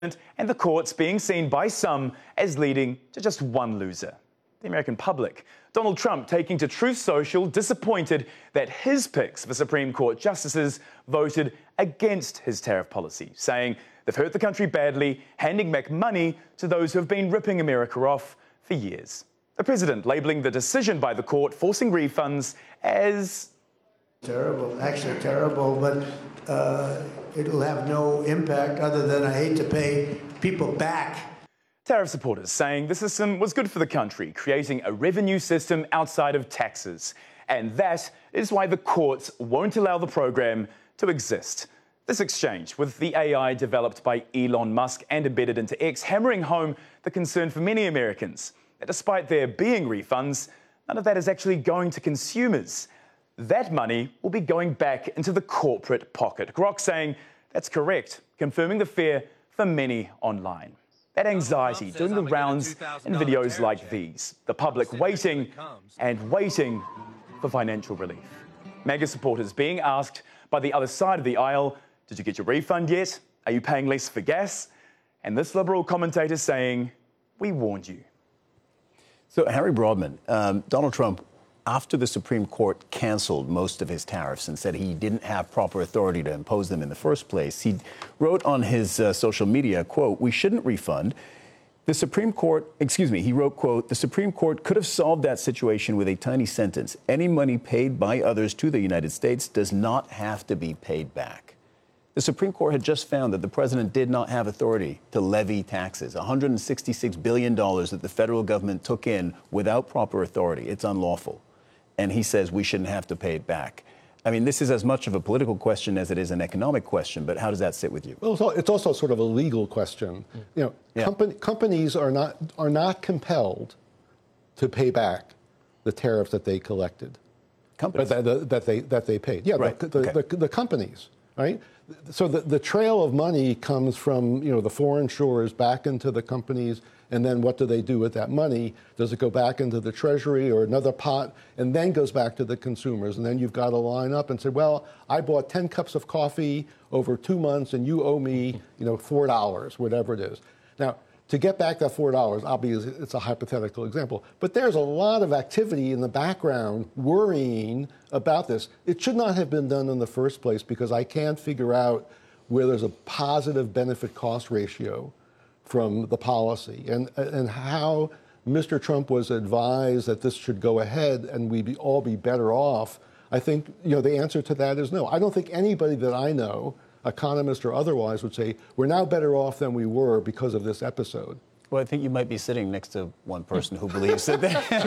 and the courts being seen by some as leading to just one loser, the American public. Donald Trump taking to Truth Social, disappointed that his picks for Supreme Court justices voted against his tariff policy, saying they've hurt the country badly, handing back money to those who have been ripping America off for years. The president labelling the decision by the court forcing refunds as terrible, actually terrible, but it'll have no impact other than I hate to pay people back. Tariff supporters saying the system was good for the country, creating a revenue system outside of taxes. And that is why the courts won't allow the program to exist. This exchange with the AI developed by Elon Musk and embedded into X, hammering home the concern for many Americans that despite there being refunds, none of that is actually going to consumers. That money will be going back into the corporate pocket. Grok saying that's correct, confirming the fear for many online. That anxiety doing the rounds in videos like these. The public waiting and waiting for financial relief. MAGA supporters being asked by the other side of the aisle, did you get your refund yet? Are you paying less for gas? And this Liberal commentator saying, we warned you. So, Harry Broadman, Donald Trump, after the Supreme Court canceled most of his tariffs and said he didn't have proper authority to impose them in the first place, he wrote on his social media, quote, we shouldn't refund. The Supreme Court, he wrote, quote, the Supreme Court could have solved that situation with a tiny sentence. Any money paid by others to the United States does not have to be paid back. The Supreme Court had just found that the president did not have authority to levy taxes, $166 billion that the federal government took in without proper authority. It's unlawful. And he says we shouldn't have to pay it back. I mean, this is as much of a political question as it is an economic question, but how does that sit with you? Well, it's also sort of a legal question. You know, companies are not compelled to pay back the tariffs that they collected. Companies? That they paid. Yeah, right. the companies, right? So the trail of money comes from, you know, the foreign shores back into the companies, and then what do they do with that money? Does it go back into the Treasury or another pot, and then goes back to the consumers? And then you've got to line up and say, well, I bought 10 cups of coffee over 2 months, and you owe me, you know, $4, whatever it is. Now, to get back that $4, obviously it's a hypothetical example, but there's a lot of activity in the background worrying about this. It should not have been done in the first place because I can't figure out where there's a positive benefit-cost ratio from the policy and how Mr. Trump was advised that this should go ahead and we'd all be better off. I think, you know, the answer to that is no. I don't think anybody that I know, economist or otherwise, would say we're now better off than we were because of this episode. Well, I think you might be sitting next to one person who believes that,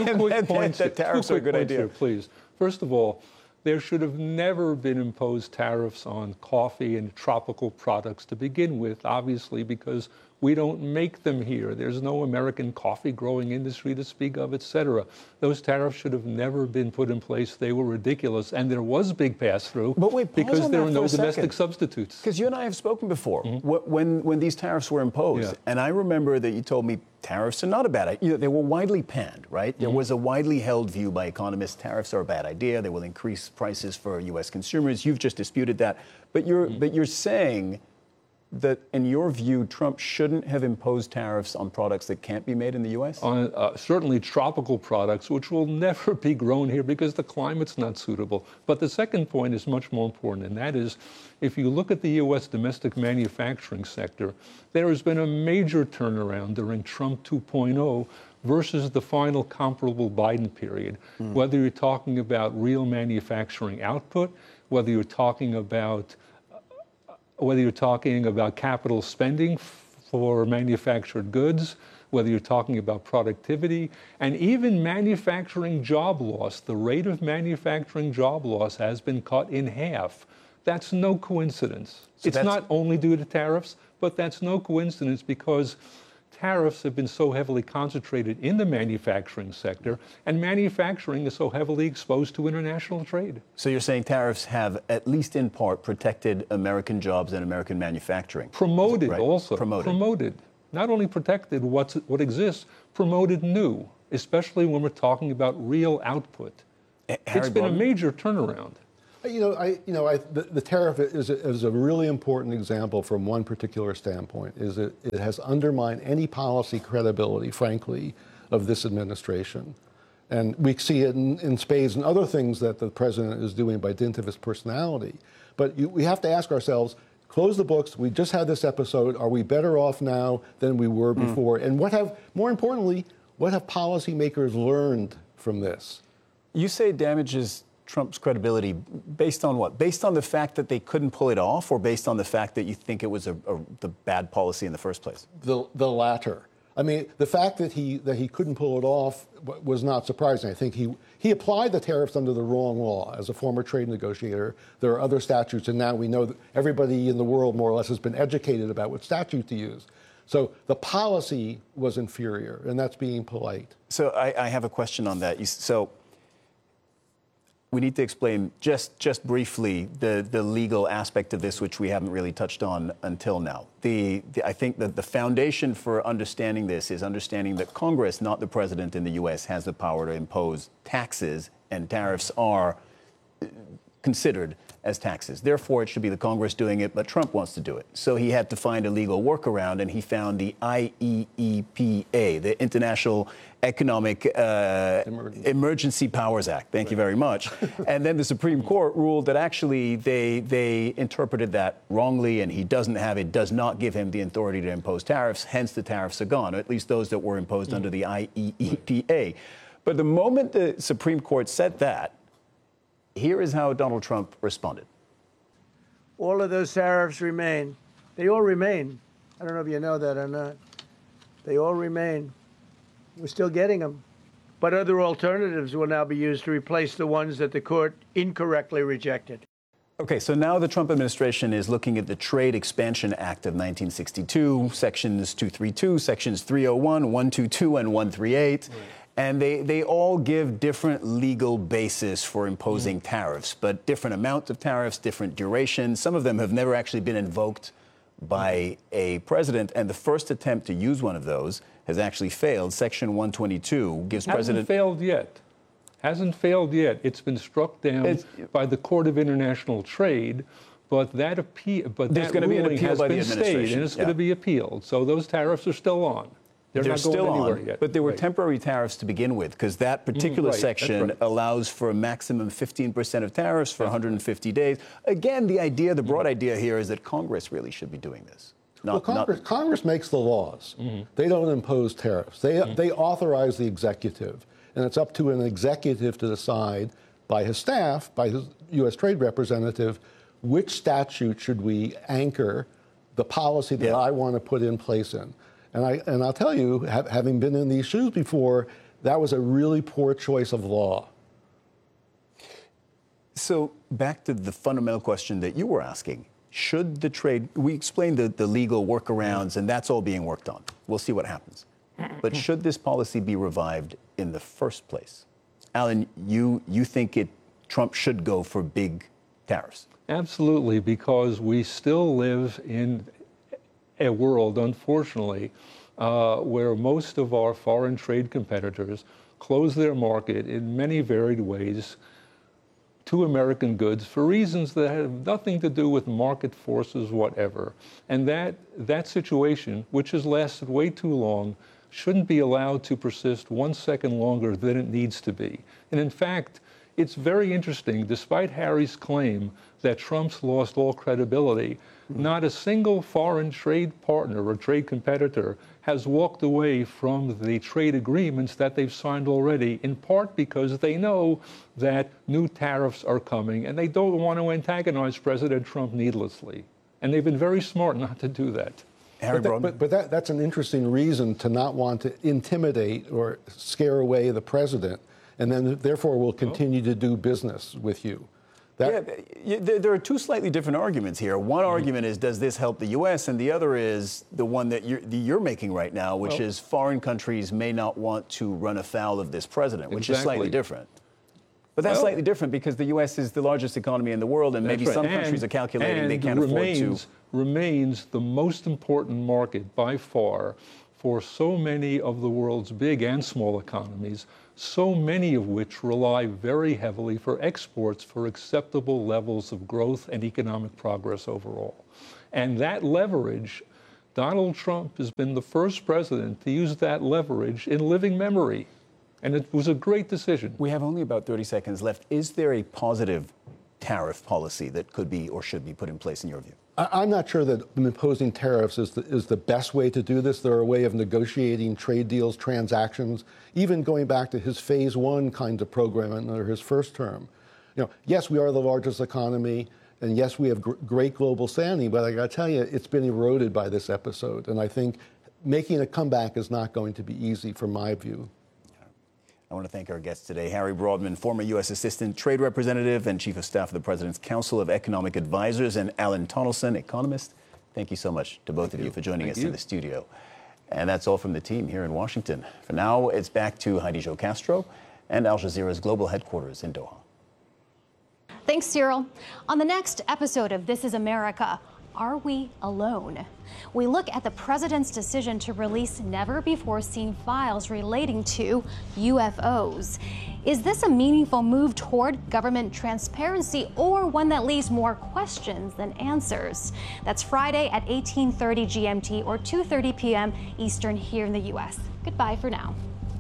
that tariffs are a good idea. Here, please. First of all, there should have never been imposed tariffs on coffee and tropical products to begin with, obviously, because we don't make them here. There's no American coffee growing industry to speak of, et cetera. Those tariffs should have never been put in place. They were ridiculous. And there was big pass-through because there were no domestic substitutes. Because you and I have spoken before when these tariffs were imposed. And I remember that you told me tariffs are not a bad idea. They were widely panned, right? There was a widely held view by economists, tariffs are a bad idea. They will increase prices for U.S. consumers. You've just disputed that. But you're saying that, in your view, Trump shouldn't have imposed tariffs on products that can't be made in the U.S.? On certainly tropical products, which will never be grown here because the climate's not suitable. But the second point is much more important, and that is, if you look at the U.S. domestic manufacturing sector, there has been a major turnaround during Trump 2.0 versus the final comparable Biden period. Whether you're talking about real manufacturing output, whether you're talking about capital spending for manufactured goods, whether you're talking about productivity, and even manufacturing job loss. The rate of manufacturing job loss has been cut in half. That's no coincidence. So it's not only due to tariffs, but that's no coincidence because tariffs have been so heavily concentrated in the manufacturing sector, and manufacturing is so heavily exposed to international trade. So you're saying tariffs have, at least in part, protected American jobs and American manufacturing? Promoted, right? also. Promoted. Not only protected what exists, promoted new, especially when we're talking about real output. It's been a major turnaround. The tariff is a really important example from one particular standpoint. Is it has undermined any policy credibility, frankly, of this administration. And we see it in spades and other things that the president is doing by dint of his personality. But we have to ask ourselves, close the books. We just had this episode. Are we better off now than we were before? And more importantly, what have policymakers learned from this? You say it damages Trump's credibility based on what? Based on the fact that they couldn't pull it off, or based on the fact that you think it was the bad policy in the first place? The latter. I mean, the fact that he couldn't pull it off was not surprising. I think he applied the tariffs under the wrong law. As a former trade negotiator, there are other statutes, and now we know that everybody in the world more or less has been educated about what statute to use. So the policy was inferior, and that's being polite. So I have a question on that. We need to explain just briefly the legal aspect of this, which we haven't really touched on until now. I think that the foundation for understanding this is understanding that Congress, not the president in the U.S., has the power to impose taxes, and tariffs are considered as taxes. Therefore, it should be the Congress doing it, but Trump wants to do it. So he had to find a legal workaround, and he found the IEEPA, the International Economic Emergency Powers Act. Thank you very much. And then the Supreme Court ruled that actually they interpreted that wrongly, and he does not give him the authority to impose tariffs, hence the tariffs are gone, or at least those that were imposed under the IEEPA. But the moment the Supreme Court said that, here is how Donald Trump responded. All of those tariffs remain. They all remain. I don't know if you know that or not. They all remain. We're still getting them. But other alternatives will now be used to replace the ones that the court incorrectly rejected. Okay, so now the Trump administration is looking at the Trade Expansion Act of 1962, sections 232, sections 301, 122, and 138. Right. And they all give different legal basis for imposing tariffs, but different amounts of tariffs, different durations. Some of them have never actually been invoked by a president, and the first attempt to use one of those has actually failed. Section 122 gives president... Hasn't failed yet. It's been struck down by the Court of International Trade, but that ruling has been stayed, and it's going to be appealed. So those tariffs are still on. They're not going anywhere yet. But there were temporary tariffs to begin with, because that particular section allows for a maximum 15% of tariffs for 150 days. Again, the broad idea here is that Congress really should be doing this. Congress makes the laws. They don't impose tariffs. They authorize the executive, and it's up to an executive to decide by his staff, by his U.S. trade representative, which statute should we anchor the policy that I want to put in place in. And I'll tell you, having been in these shoes before, that was a really poor choice of law. So back to the fundamental question that you were asking. Should the trade... We explained the legal workarounds, and that's all being worked on. We'll see what happens. But should this policy be revived in the first place? Alan, you think Trump should go for big tariffs? Absolutely, because we still live in a world, unfortunately, where most of our foreign trade competitors close their market in many varied ways to American goods for reasons that have nothing to do with market forces, whatever. And that situation, which has lasted way too long, shouldn't be allowed to persist 1 second longer than it needs to be. And in fact, it's very interesting, despite Harry's claim that Trump's lost all credibility, not a single foreign trade partner or trade competitor has walked away from the trade agreements that they've signed already, in part because they know that new tariffs are coming and they don't want to antagonize President Trump needlessly. And they've been very smart not to do that. But that's an interesting reason to not want to intimidate or scare away the president, and then therefore will continue to do business with you. There are two slightly different arguments here. One argument is, does this help the U.S.? And the other is the one that you're making right now, which is foreign countries may not want to run afoul of this president, which is slightly different. But that's slightly different because the U.S. is the largest economy in the world, and maybe some countries are calculating they can't afford to. Remains the most important market by far for so many of the world's big and small economies, so many of which rely very heavily for exports for acceptable levels of growth and economic progress overall. And that leverage, Donald Trump has been the first president to use that leverage in living memory. And it was a great decision. We have only about 30 seconds left. Is there a positive tariff policy that could be or should be put in place in your view? I'm not sure that imposing tariffs is the best way to do this. They're a way of negotiating trade deals, transactions, even going back to his phase one kind of program under his first term. Yes, we are the largest economy, and yes, we have great global standing, but I got to tell you, it's been eroded by this episode. And I think making a comeback is not going to be easy from my view. I want to thank our guests today, Harry Broadman, former U.S. Assistant Trade Representative and Chief of Staff of the President's Council of Economic Advisors, and Alan Tonelson, economist. Thank you so much to both of you for joining us in the studio. And that's all from the team here in Washington. For now, it's back to Heidi Jo Castro and Al Jazeera's global headquarters in Doha. Thanks, Cyril. On the next episode of This is America, are we alone? We look at the president's decision to release never-before-seen files relating to UFOs. Is this a meaningful move toward government transparency, or one that leaves more questions than answers? That's Friday at 18:30 GMT or 2:30 p.m. Eastern here in the U.S. Goodbye for now.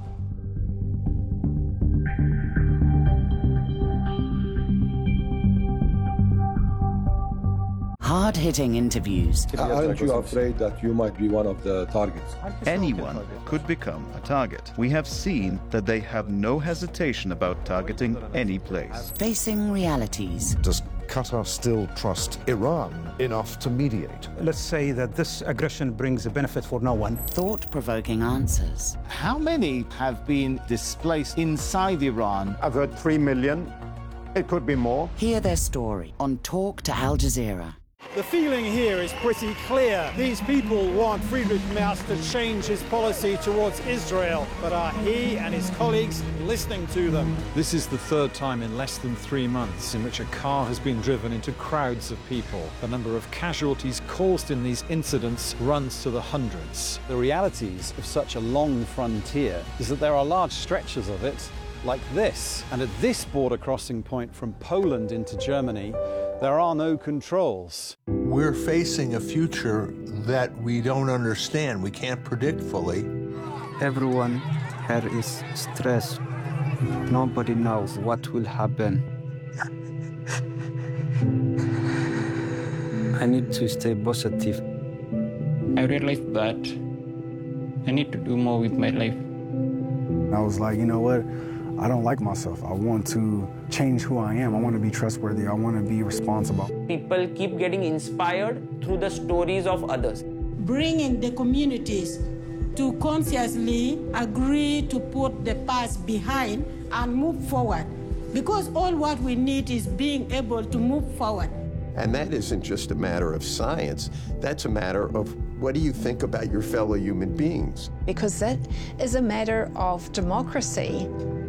Hard-hitting interviews. Aren't you afraid that you might be one of the targets? Anyone could become a target. We have seen that they have no hesitation about targeting any place. Facing realities. Does Qatar still trust Iran enough to mediate? Let's say that this aggression brings a benefit for no one. Thought-provoking answers. How many have been displaced inside Iran? I've heard 3 million. It could be more. Hear their story on Talk to Al Jazeera. The feeling here is pretty clear. These people want Friedrich Merz to change his policy towards Israel, but are he and his colleagues listening to them? This is the third time in less than 3 months in which a car has been driven into crowds of people. The number of casualties caused in these incidents runs to the hundreds. The realities of such a long frontier is that there are large stretches of it like this. And at this border crossing point from Poland into Germany, there are no controls. We're facing a future that we don't understand. We can't predict fully. Everyone here is stressed. Nobody knows what will happen. I need to stay positive. I realized that I need to do more with my life. I was like, you know what? I don't like myself. I want to change who I am. I want to be trustworthy. I want to be responsible. People keep getting inspired through the stories of others. Bringing the communities to consciously agree to put the past behind and move forward. Because all what we need is being able to move forward. And that isn't just a matter of science. That's a matter of what do you think about your fellow human beings? Because that is a matter of democracy.